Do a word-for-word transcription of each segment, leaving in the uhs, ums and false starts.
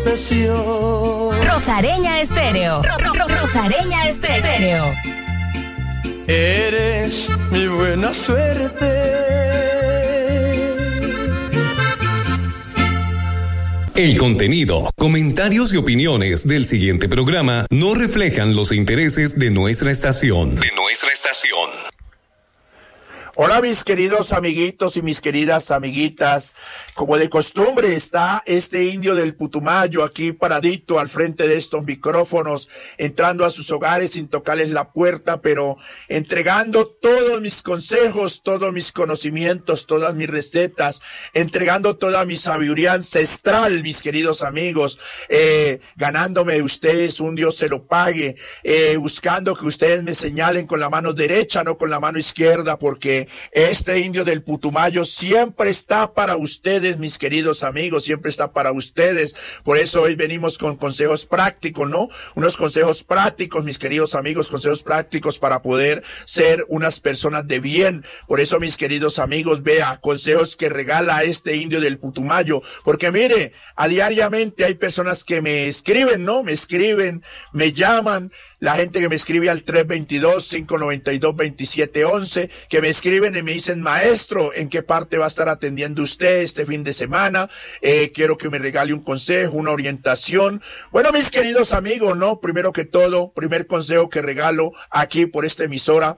estación. Rosareña Estéreo. Ro- ro- ro- Rosareña Estéreo. Eres mi buena suerte. El contenido, comentarios y opiniones del siguiente programa no reflejan los intereses de nuestra estación. De nuestra estación. Hola mis queridos amiguitos y mis queridas amiguitas, como de costumbre está este indio del Putumayo aquí paradito al frente de estos micrófonos, entrando a sus hogares sin tocarles la puerta, pero entregando todos mis consejos, todos mis conocimientos, todas mis recetas, entregando toda mi sabiduría ancestral, mis queridos amigos, eh, ganándome de ustedes un Dios se lo pague, eh, buscando que ustedes me señalen con la mano derecha, no con la mano izquierda, porque este indio del Putumayo siempre está para ustedes, mis queridos amigos, siempre está para ustedes. Por eso hoy venimos con consejos prácticos, ¿no? Unos consejos prácticos, mis queridos amigos, consejos prácticos para poder ser unas personas de bien. Por eso, mis queridos amigos, vea, consejos que regala este indio del Putumayo. Porque mire, a diariamente hay personas que me escriben, ¿no? Me escriben, me llaman, la gente que me escribe al tres dos dos, cinco nueve dos, dos siete uno uno, que me escriben y me dicen, maestro, ¿en qué parte va a estar atendiendo usted este fin de semana? Eh, quiero que me regale un consejo, una orientación. Bueno, mis queridos amigos, ¿no? Primero que todo, primer consejo que regalo aquí por esta emisora.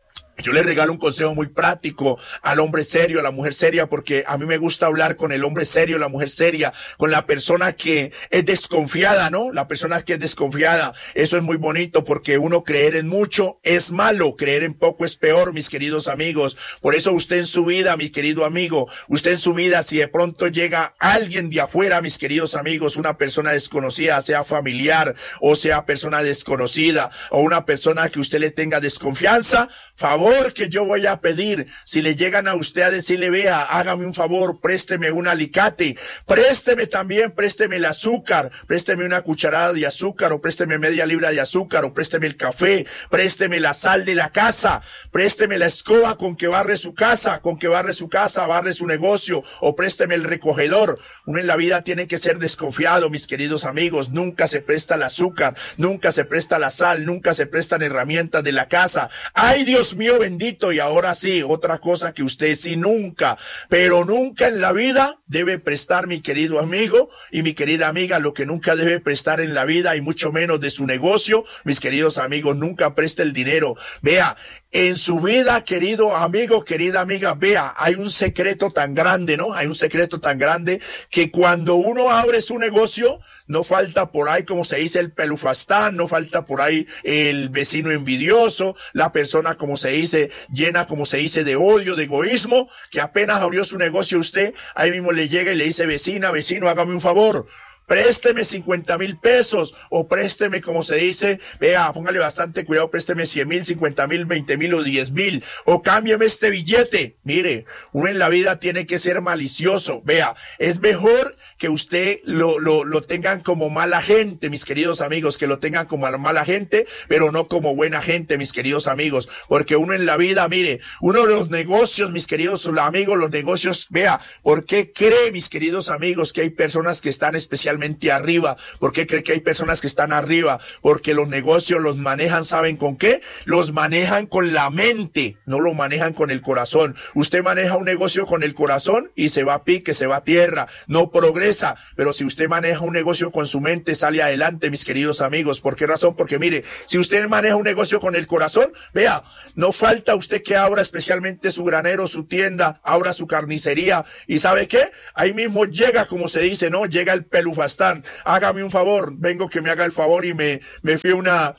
Yo le regalo un consejo muy práctico al hombre serio, a la mujer seria, porque a mí me gusta hablar con el hombre serio, la mujer seria, con la persona que es desconfiada, ¿no? La persona que es desconfiada. Eso es muy bonito porque uno creer en mucho es malo, creer en poco es peor, mis queridos amigos. Por eso usted en su vida, mi querido amigo, usted en su vida, si de pronto llega alguien de afuera, mis queridos amigos, una persona desconocida, sea familiar o sea persona desconocida o una persona que usted le tenga desconfianza, favor que yo voy a pedir, si le llegan a usted a decirle, vea, hágame un favor, présteme un alicate, présteme también, présteme el azúcar, présteme una cucharada de azúcar, o présteme media libra de azúcar, o présteme el café, présteme la sal de la casa, présteme la escoba con que barre su casa, con que barre su casa, barre su negocio, o présteme el recogedor. Uno en la vida tiene que ser desconfiado, mis queridos amigos, nunca se presta el azúcar, nunca se presta la sal, nunca se prestan herramientas de la casa. ¡Ay, Dios mío bendito! Y ahora sí, otra cosa que usted sí nunca, pero nunca en la vida debe prestar, mi querido amigo y mi querida amiga, lo que nunca debe prestar en la vida y mucho menos de su negocio, mis queridos amigos, nunca preste el dinero. Vea, en su vida, querido amigo, querida amiga, vea, hay un secreto tan grande, ¿no? Hay un secreto tan grande que cuando uno abre su negocio, no falta por ahí, como se dice, el pelufastán, no falta por ahí el vecino envidioso, la persona, como se dice, llena, como se dice, de odio, de egoísmo, que apenas abrió su negocio usted, ahí mismo le llega y le dice, vecina, vecino, hágame un favor, présteme cincuenta mil pesos, o présteme, como se dice, vea, póngale bastante cuidado, présteme cien mil, cincuenta mil, veinte mil o diez mil, o cámbiame este billete. Mire, uno en la vida tiene que ser malicioso, vea, es mejor que usted lo, lo, lo tengan como mala gente, mis queridos amigos, que lo tengan como mala gente, pero no como buena gente, mis queridos amigos, porque uno en la vida, mire, uno de los negocios, mis queridos amigos, los negocios, vea, ¿por qué cree, mis queridos amigos, que hay personas que están especialmente arriba? ¿Por qué cree que hay personas que están arriba? Porque los negocios los manejan, ¿saben con qué? Los manejan con la mente, no lo manejan con el corazón. Usted maneja un negocio con el corazón y se va a pique, se va a tierra, no progresa. Pero si usted maneja un negocio con su mente, sale adelante, mis queridos amigos. ¿Por qué razón? Porque mire, si usted maneja un negocio con el corazón, vea, no falta usted que abra especialmente su granero, su tienda, abra su carnicería, y ¿sabe qué? Ahí mismo llega, como se dice, ¿no? Llega el pelufastán. Hágame un favor, vengo que me haga el favor y me, me fui una...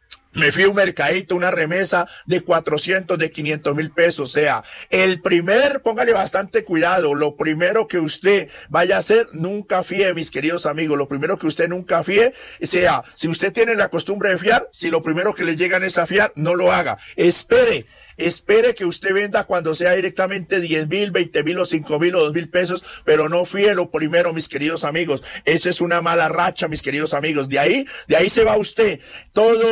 Me fui a un mercadito, una remesa de cuatrocientos, de quinientos mil pesos. O sea, el primer, póngale bastante cuidado, lo primero que usted vaya a hacer, nunca fíe, mis queridos amigos, lo primero que usted nunca fíe, sea, si usted tiene la costumbre de fiar, si lo primero que le llegan es a fiar, no lo haga. Espere, espere que usted venda cuando sea directamente diez mil, veinte mil o cinco mil o dos mil pesos, pero no fíe lo primero, mis queridos amigos. Eso es una mala racha, mis queridos amigos. De ahí, de ahí se va usted. Todo, todo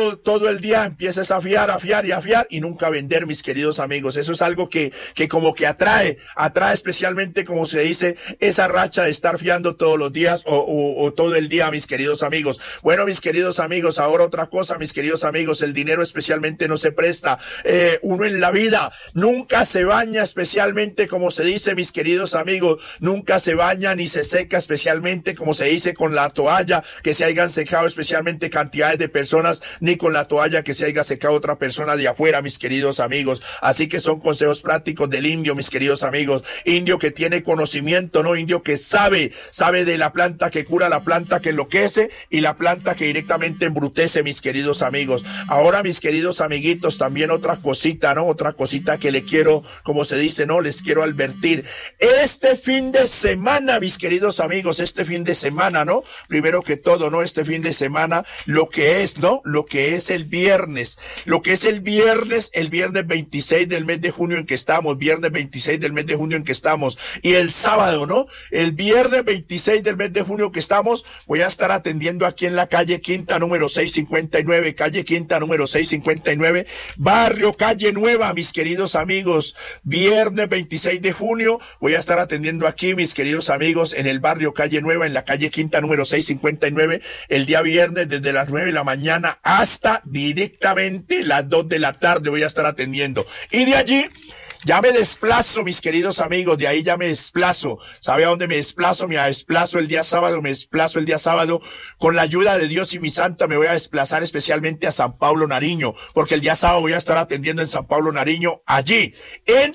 todo el día empieces a fiar, a fiar y a fiar y nunca vender, mis queridos amigos. Eso es algo que, que como que atrae, atrae especialmente, como se dice, esa racha de estar fiando todos los días o, o, o todo el día, mis queridos amigos. Bueno, mis queridos amigos, ahora otra cosa, mis queridos amigos, el dinero especialmente no se presta. Eh, uno en la vida nunca se baña, especialmente, como se dice, mis queridos amigos, nunca se baña ni se seca, especialmente, como se dice, con la toalla que se hayan secado, especialmente cantidades de personas, ni con la toalla que se haya secado otra persona de afuera, mis queridos amigos. Así que son consejos prácticos del indio, mis queridos amigos. Indio que tiene conocimiento, ¿no? Indio que sabe, sabe de la planta que cura, la planta que enloquece y la planta que directamente embrutece, mis queridos amigos. Ahora, mis queridos amiguitos, también otra cosita, ¿no? Otra cosita que le quiero, como se dice, ¿no? Les quiero advertir. Este fin de semana, mis queridos amigos, este fin de semana, ¿no? Primero que todo, ¿no? Este fin de semana, lo que es, ¿no? Lo que es el viernes, lo que es el viernes, el viernes veintiséis del mes de junio en que estamos, viernes veintiséis del mes de junio en que estamos, y el sábado, ¿no? El viernes veintiséis del mes de junio que estamos, voy a estar atendiendo aquí en la calle Quinta número seiscientos cincuenta y nueve, calle Quinta número seiscientos cincuenta y nueve, barrio Calle Nueva, mis queridos amigos. Viernes veintiséis de junio voy a estar atendiendo aquí, mis queridos amigos, en el barrio Calle Nueva, en la calle Quinta número seiscientos cincuenta y nueve, el día viernes desde las nueve de la mañana hasta directamente las dos de la tarde voy a estar atendiendo. Y de allí ya me desplazo, mis queridos amigos, de ahí ya me desplazo. ¿Sabe a dónde me desplazo? Me desplazo el día sábado, me desplazo el día sábado. Con la ayuda de Dios y mi santa me voy a desplazar especialmente a San Pablo Nariño, porque el día sábado voy a estar atendiendo en San Pablo Nariño, allí, en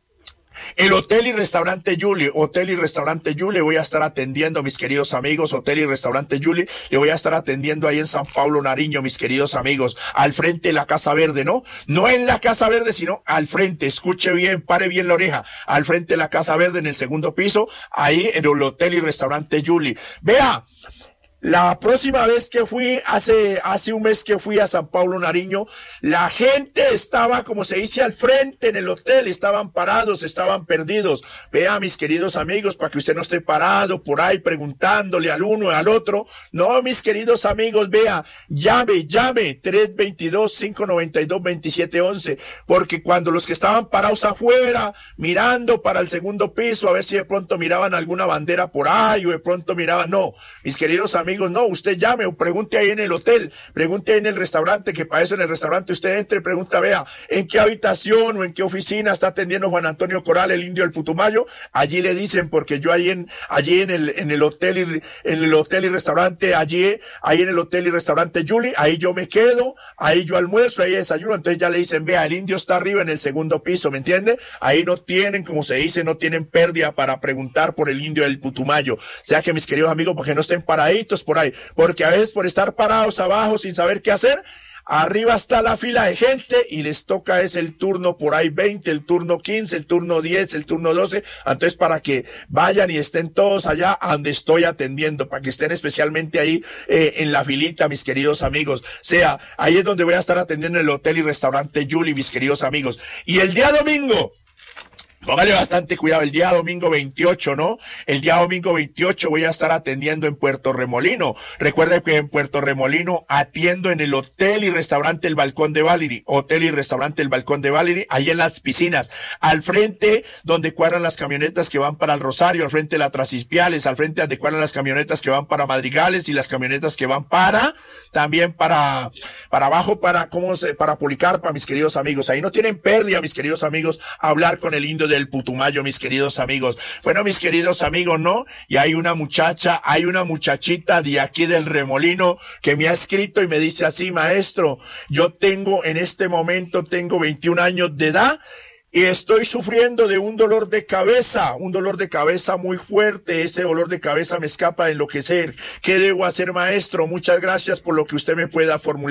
el Hotel y Restaurante Julie, Hotel y Restaurante Julie, voy a estar atendiendo, mis queridos amigos, Hotel y Restaurante Julie, le voy a estar atendiendo ahí en San Pablo Nariño, mis queridos amigos, al frente de la Casa Verde, ¿no? No en la Casa Verde, sino al frente, escuche bien, pare bien la oreja, al frente de la Casa Verde, en el segundo piso, ahí en el Hotel y Restaurante Julie. Vea, la próxima vez que fui, hace, hace un mes que fui a San Pablo Nariño, la gente estaba, como se dice, al frente en el hotel, estaban parados, estaban perdidos. Vea, mis queridos amigos, para que usted no esté parado por ahí preguntándole al uno y al otro. No, mis queridos amigos, vea, llame, llame, tres dos dos, cinco nueve dos, dos siete uno uno, porque cuando los que estaban parados afuera, mirando para el segundo piso, a ver si de pronto miraban alguna bandera por ahí, o de pronto miraban, no, mis queridos amigos, Amigos, no, usted llame o pregunte ahí en el hotel, pregunte ahí en el restaurante, que para eso en el restaurante usted entre y pregunta, vea, en qué habitación o en qué oficina está atendiendo Juan Antonio Coral, el indio del Putumayo. Allí le dicen, porque yo ahí en, allí en el, en el hotel y, en el hotel y restaurante, allí, ahí en el hotel y restaurante Julie, ahí yo me quedo, ahí yo almuerzo, ahí desayuno, entonces ya le dicen, vea, el indio está arriba en el segundo piso, ¿me entiende? Ahí no tienen, como se dice, no tienen pérdida para preguntar por el indio del Putumayo. O sea que, mis queridos amigos, para que no estén paraditos por ahí, porque a veces por estar parados abajo sin saber qué hacer, arriba está la fila de gente y les toca es el turno por ahí veinte, el turno quince, el turno diez, el turno doce, entonces para que vayan y estén todos allá donde estoy atendiendo, para que estén especialmente ahí eh, en la filita, mis queridos amigos. O sea, ahí es donde voy a estar atendiendo en el Hotel y Restaurante Julie, mis queridos amigos. Y el día domingo, póngale bastante cuidado, el día domingo veintiocho, ¿no? El día domingo veintiocho voy a estar atendiendo en Puerto Remolino. Recuerde que en Puerto Remolino atiendo en el Hotel y Restaurante El Balcón de Valerie. Hotel y Restaurante El Balcón de Valerie, ahí en las piscinas. Al frente donde cuadran las camionetas que van para el Rosario, al frente de la Trasispiales, al frente donde cuadran las camionetas que van para Madrigales y las camionetas que van para, también para, para abajo, para, ¿cómo se, para Policarpa, mis queridos amigos. Ahí no tienen pérdida, mis queridos amigos, hablar con el indio del Putumayo, mis queridos amigos. Bueno, mis queridos amigos, ¿no? Y hay una muchacha, hay una muchachita de aquí del Remolino que me ha escrito y me dice así, maestro, yo tengo, en este momento tengo veintiún años de edad y estoy sufriendo de un dolor de cabeza, un dolor de cabeza muy fuerte. Ese dolor de cabeza me escapa de enloquecer. ¿Qué debo hacer, maestro? Muchas gracias por lo que usted me pueda formular.